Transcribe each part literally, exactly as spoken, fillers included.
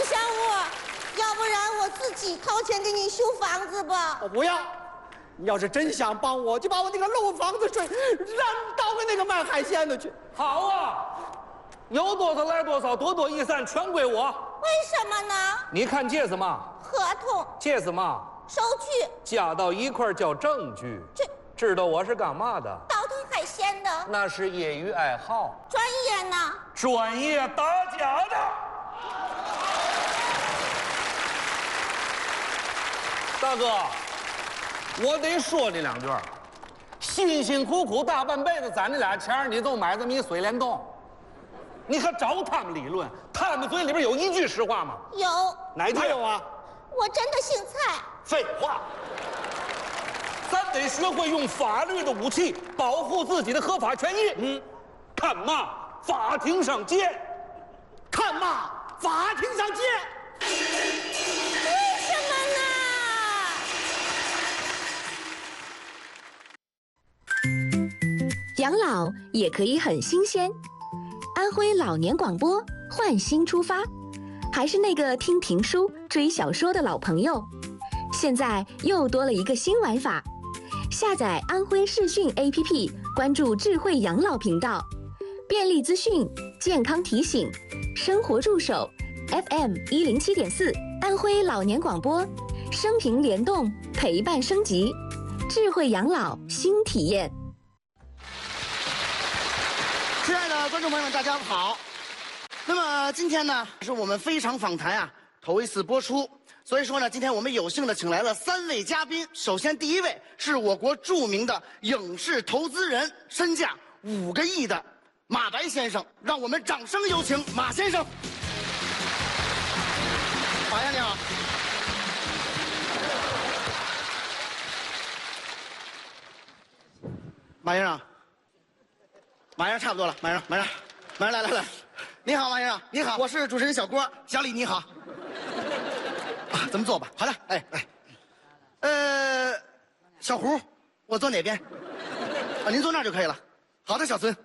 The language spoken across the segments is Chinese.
祥武，要不然我自己掏钱给你修房子吧。 我不要。你要是真想帮我，就把我那个漏房子水让倒给那个卖海鲜的去。 好啊，有多少来多少，多多益善，全归我。 为什么呢？ 你看这是嘛？ 合同。 这是嘛？ 收据。 加到一块儿叫证据。 这知道我是干嘛的？ 倒腾海鲜的。 那是业余爱好。 专业呢？ 专业打假的。大哥。我得说你两句，辛辛苦苦大半辈子攒这俩钱，你都买这么一水帘洞，你可找他们理论？他们嘴里边有一句实话吗？ 有。 哪句有啊？ 我真的姓蔡。 废话，咱得学会用法律的武器保护自己的合法权益。嗯，看嘛，法庭上见； 看嘛，法庭上见。 为什么呢？ 养老也可以很新鲜。安徽老年广播换新出发，还是那个听评书、追小说的老朋友，现在又多了一个新玩法。下载安徽视讯 A P P， 关注智慧养老频道，便利资讯、健康提醒、生活助手 ，F M 一零七点四，安徽老年广播，生平联动，陪伴升级，智慧养老新体验。 亲爱的观众朋友们，大家好。那么今天呢，是我们非常访谈啊头一次播出，所以说呢，今天我们有幸的请来了三位嘉宾。首先第一位是我国著名的影视投资人，身价五个亿的马白先生，让我们掌声有请马先生。马先生你好。马先生。马先生差不多了，马先生，马先生，马先生来来来，你好，马先生，你好，我是主持人小郭，小李你好。啊，咱们坐吧。好的，哎哎，呃，小胡，我坐哪边？啊，您坐那儿就可以了。好的，小孙。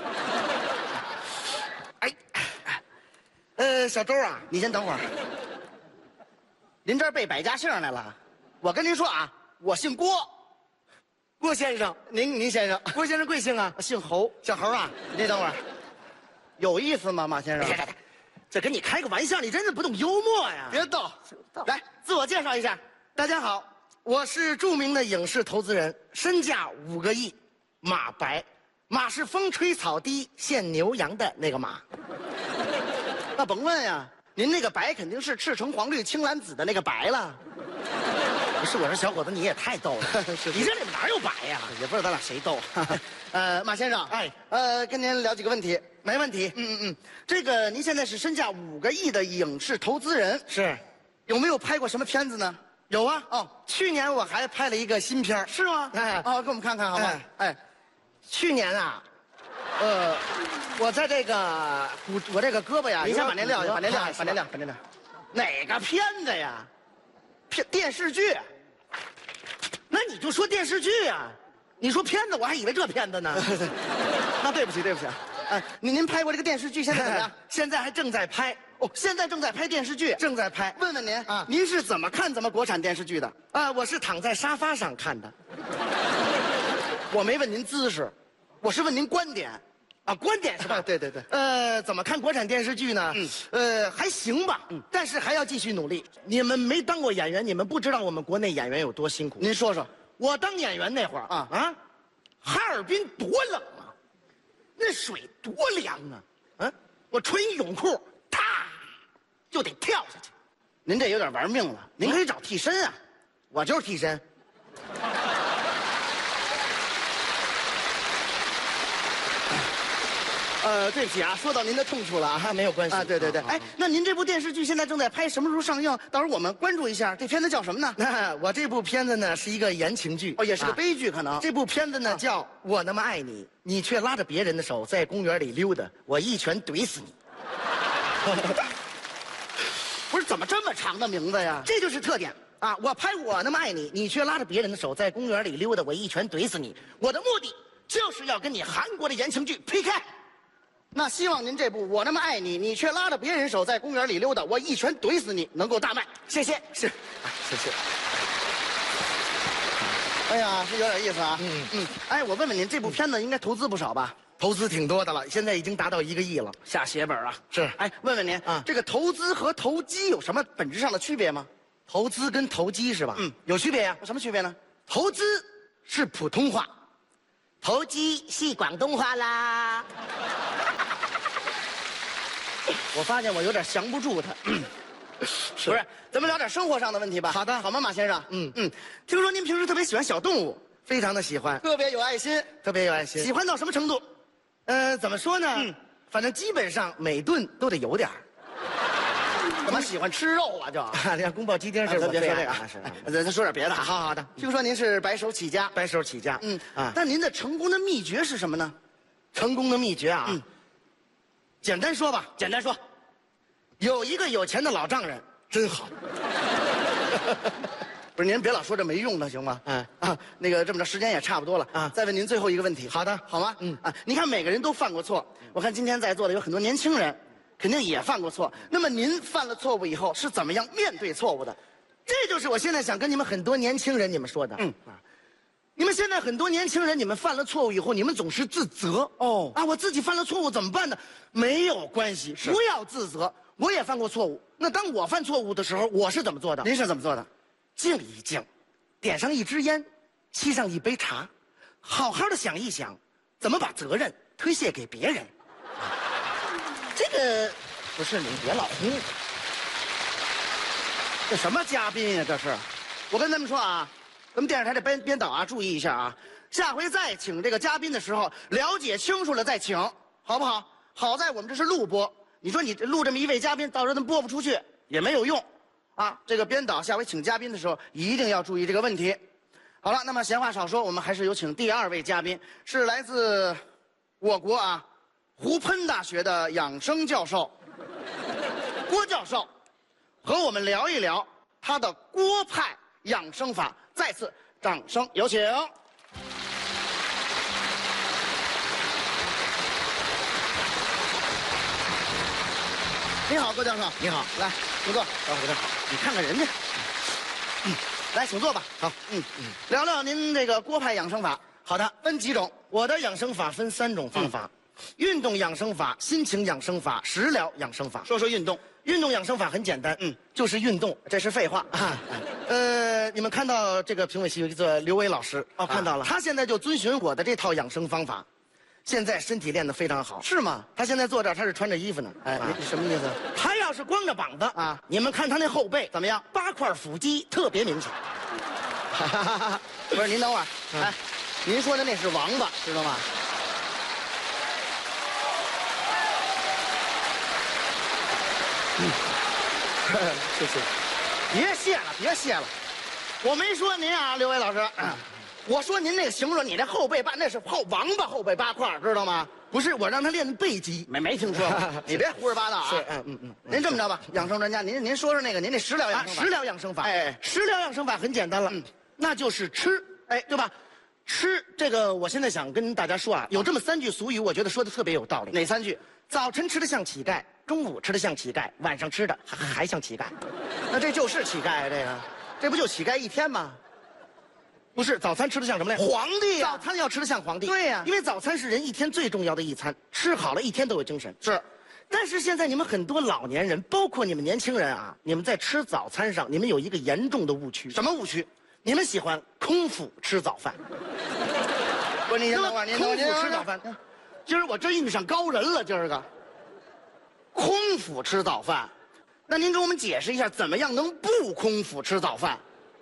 哎，呃，小周啊，你先等会儿。您这儿背百家姓来了？我跟您说啊，我姓郭。郭先生，您您先生，郭先生贵姓啊？姓侯，小侯啊。你等会儿，有意思吗，马先生？这跟你开个玩笑，你真是不懂幽默呀！别逗，来自我介绍一下。大家好，我是著名的影视投资人，身价五个亿，马白。马是风吹草低见牛羊的那个马。那甭问呀，您那个白肯定是赤橙黄绿青蓝紫的那个白了。不是，我说小伙子，你也太逗了。你这里面哪有白呀？也不知道咱俩谁逗。呃，马先生，哎，呃，跟您聊几个问题。没问题。嗯嗯嗯，这个您现在是身价五个亿的影视投资人，是，有没有拍过什么片子呢？有啊。哦，去年我还拍了一个新片，是吗？哎，哦，给我们看看好吗？哎，哎，去年啊，呃，我在这个骨，我这个胳膊呀，你先把那撂下，把那撂下，把那撂，把那撂。哪个片子呀？片电视剧，那你就说电视剧啊，你说片子，我还以为这片子呢。那对不起，对不起啊。哎，您您拍过这个电视剧，现在怎么样？现在还正在拍。哦，现在正在拍电视剧，正在拍。问问您啊，您是怎么看咱们国产电视剧的？啊，我是躺在沙发上看的。我没问您姿势，我是问您观点。啊，观点是吧？对对对。呃，怎么看国产电视剧呢？嗯，呃，还行吧。嗯，但是还要继续努力。你们没当过演员，你们不知道我们国内演员有多辛苦。您说说，我当演员那会儿啊啊，哈尔滨多冷啊，那水多凉啊！嗯，我穿一泳裤，啪就得跳下去。您这有点玩命了，您可以找替身啊，我就是替身。呃，对不起啊，说到您的痛处了啊，没有关系啊。对对对，哎，那您这部电视剧现在正在拍，什么时候上映？到时候我们关注一下。这片子叫什么呢？那我这部片子呢是一个言情剧，哦，也是个悲剧，可能。这部片子呢叫《我那么爱你》，你却拉着别人的手在公园里溜达，我一拳怼死你。不是，怎么这么长的名字呀？这就是特点啊！我拍《我那么爱你》，你却拉着别人的手在公园里溜达，我一拳怼死你。我的目的就是要跟你韩国的言情剧 P K。 那希望您这部《我那么爱你》，你却拉着别人手在公园里溜达，我一拳怼死你，能够大卖。谢谢，是，啊、谢谢。哎呀，是有点意思啊。嗯嗯。哎，我问问您，这部片子应该投资不少吧？ 投资挺多的了，现在已经达到一个亿了。 下血本啊！ 是。 哎，问问您啊， 这个投资和投机有什么本质上的区别吗？ 投资跟投机是吧？ 嗯， 有区别呀、 有什么区别呢？ 投资是普通话， 投机是广东话啦。我发现我有点降不住他。不是，咱们聊点生活上的问题吧。 好的好吗，马先生？ 嗯嗯，听说您平时特别喜欢小动物， 非常的喜欢， 特别有爱心， 特别有爱心。 喜欢到什么程度？ 呃，怎么说呢？ 嗯反正基本上每顿都得有点儿。 怎么喜欢吃肉啊？就啊，像宫保鸡丁是咱我别说这个啊， 最爱的是。 咱咱说点别的。 好好的， 听说您是白手起家， 白手起家。 嗯啊， 但您的成功的秘诀是什么呢？ 成功的秘诀啊， 嗯简单说吧， 简单说， 有一个有钱的老丈人真好。 不是您别老说这没用的行吗？ 嗯啊，那个这么着时间也差不多了啊再问您最后一个问题。 好的好吗？ 嗯啊，你看每个人都犯过错，我看今天在座的有很多年轻人，肯定也犯过错。那么您犯了错误以后是怎么样面对错误的？ 这就是我现在想跟你们很多年轻人你们说的。 嗯啊，你们现在很多年轻人，你们犯了错误以后，你们总是自责。 哦啊，我自己犯了错误怎么办呢？没有关系，不要自责。我也犯过错误，那当我犯错误的时候，我是怎么做的？ 您是怎么做的？ 静一静，点上一支烟，沏上一杯茶，好好的想一想，怎么把责任推卸给别人。 这个不是，你别老轰。这什么嘉宾呀、这是，我跟他们说啊，咱们电视台的编编导啊，注意一下啊，下回再请这个嘉宾的时候，了解清楚了再请，好不好？好在我们这是录播，你说你这录这么一位嘉宾，到时候他们播不出去也没有用，啊，这个编导下回请嘉宾的时候一定要注意这个问题。好了，那么闲话少说，我们还是有请第二位嘉宾，是来自我国啊湖喷大学的养生教授郭教授，和我们聊一聊他的郭派养生法。再次掌声有请。你好，郭教授。 你好， 来，请坐。 啊，我这好。 你看看人家，嗯，来，请坐吧。好，嗯嗯，聊聊您这个郭派养生法。 好的， 分几种？ 我的养生法分三种方法：运动养生法、心情养生法、食疗养生法。 说说运动。 运动养生法很简单， 嗯， 就是运动。 这是废话啊，呃，你们看到这个评委席有一个刘伟老师哦看到了他现在就遵循我的这套养生方法，现在身体练得非常好。 是吗？ 他现在坐这儿，他是穿着衣服呢。 哎， 啊你什么意思？ 他要是光着膀子啊你们看他那后背怎么样？ 八块腹肌特别明显。 不是，您等会儿， 嗯哎，您说的那是王八，知道吗？ 谢谢。 别谢了，别谢了，我没说您啊，刘伟老师，我说您那个形容，你这后背八那是后王八后背八块，知道吗？ 不是我让他练背肌。 没没听说过，你别胡说八道啊！ 是嗯嗯嗯您这么着吧，养生专家，您您说说那个您那食疗养啊， 生法。 食疗养生法。 哎食疗养生法很简单了， 嗯那就是吃，哎，对吧？吃这个，我现在想跟大家说啊，有这么三句俗语，我觉得说的特别有道理。 哪三句？ 早晨吃的像乞丐，中午吃的像乞丐，晚上吃的还还像乞丐。 那这就是乞丐啊，这个，这不就乞丐一天吗？ 不是，早餐吃的像什么来？ 皇帝呀早餐要吃的像皇帝。 对呀因为早餐是人一天最重要的一餐，吃好了一天都有精神。 是， 但是现在你们很多老年人，包括你们年轻人啊，你们在吃早餐上，你们有一个严重的误区。 什么误区？ 你们喜欢空腹吃早饭。 不是，您等会儿，您等会儿， 空腹吃早饭。 今儿我真遇上高人了，今儿个空腹吃早饭，那您给我们解释一下，怎么样能不空腹吃早饭？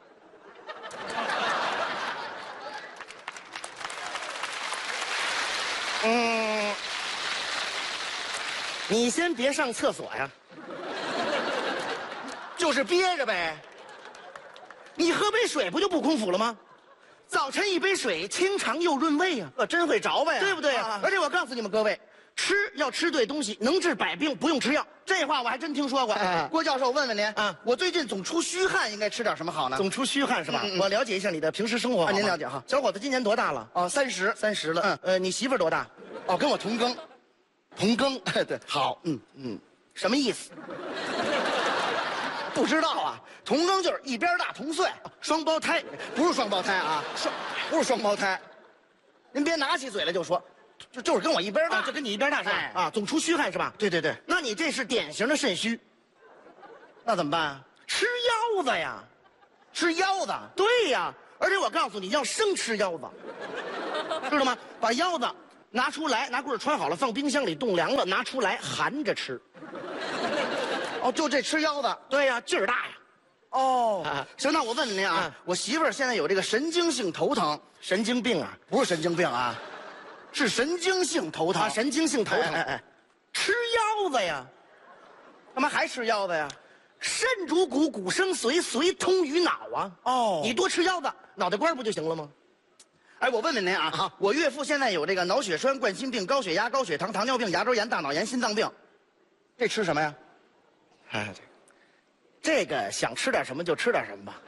嗯，你先别上厕所呀， 就是憋着呗。 你喝杯水不就不空腹了吗？早晨一杯水，清肠又润胃呀、 呃，真会着呗， 对不对？ 啊而且我告诉你们各位，吃要吃对东西，能治百病，不用吃药。这话我还真听说过。 哎郭教授，问问您啊我最近总出虚汗，应该吃点什么好呢？ 总出虚汗是吧？ 嗯嗯我了解一下你的平时生活好啊吗。 您了解哈小伙子今年多大了？ 哦，三十， 三十了。 嗯呃，你媳妇儿多大？ 哦，跟我同庚。 同庚，对，好，嗯嗯，什么意思？不知道啊，同庚就是一边大同岁，双胞胎，不是双胞胎啊，双不是双胞胎。您别拿起嘴来就说，就就是跟我一边大， 啊，就跟你一边大是吧？ 哎啊，总出虚汗是吧？ 对对对， 那你这是典型的肾虚， 那怎么办啊？ 吃腰子呀？ 吃腰子， 对呀，而且我告诉你要生吃腰子，知道吗？把腰子拿出来，拿棍儿穿好了，放冰箱里冻凉了，拿出来含着吃。 哦，就这吃腰子。 对呀，劲儿大呀。 哦啊， 行，那我问问您啊， 嗯我媳妇儿现在有这个神经性头疼， 神经病啊！ 不是神经病啊，是神经性头疼。 啊，神经性头疼， 哎哎哎， 吃腰子呀， 干嘛还吃腰子呀？ 肾主骨，骨生髓，髓通于脑啊。 哦你多吃腰子，脑袋瓜不就行了吗？ 哎，我问问您啊， 啊我岳父现在有这个脑血栓、冠心病、高血压、高血糖、糖尿病、牙周炎、大脑炎、心脏病，这吃什么呀？ 哎，这个想吃点什么就吃点什么吧。